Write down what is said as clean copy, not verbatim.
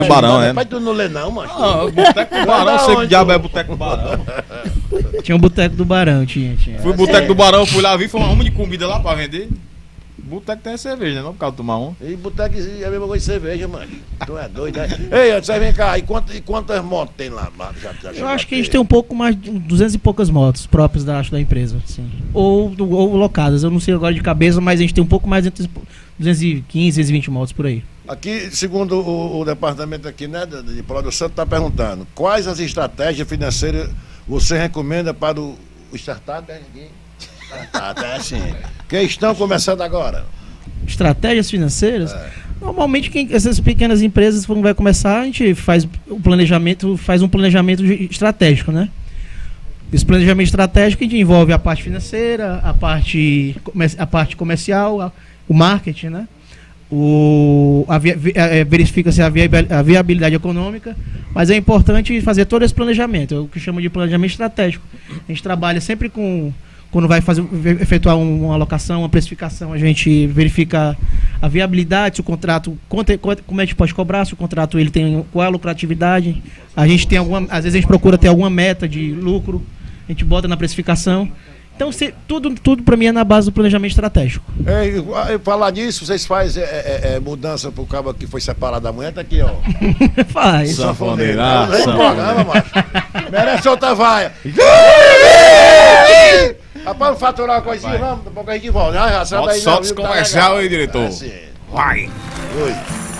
Barão, né? Mas tu não lê não, mano. Ah, Boteco do Barão, sei que diabo é Boteco do Barão. Tinha um Boteco do Barão, tinha. Fui Boteco do Barão, fui lá, vi, foi uma ruma de comida lá pra vender. Boteco tem cerveja, né? Não por causa de tomar um. E boteco é a mesma coisa de cerveja, mano. Tu é doido, né? Ei, você vem cá, e quantas motos tem lá? Eu acho que a gente tem um pouco mais de 200 e poucas motos próprias da empresa, sim. Ou locadas, eu não sei agora de cabeça, mas a gente tem um pouco mais de 215, 220 motos por aí. Aqui, segundo o departamento aqui, né, de produção, está perguntando, quais as estratégias financeiras você recomenda para o startup? Startup, é assim, que estão começando agora. Estratégias financeiras? Normalmente, essas pequenas empresas, quando vai começar, a gente faz um planejamento estratégico, né? Esse planejamento estratégico envolve a parte financeira, a parte comercial, o marketing, né? Verifica-se a viabilidade econômica, mas é importante fazer todo esse planejamento, é o que chama de planejamento estratégico. A gente trabalha sempre quando vai efetuar uma alocação, uma precificação, a gente verifica a viabilidade, se o contrato, como é que a gente pode cobrar, se o contrato ele tem qual é a lucratividade. A gente tem às vezes a gente procura ter alguma meta de lucro, a gente bota na precificação. Então, tudo para mim é na base do planejamento estratégico. Falar nisso, vocês fazem mudança pro cabo que foi separado da mulher? Tá aqui, ó. Faz. Sanfoneira. Merece outra vaia. Rapaz, vamos faturar uma coisinha, vamos, daqui a pouco a gente volta. Solta esse comercial aí, diretor. Assim. Vai. Oi.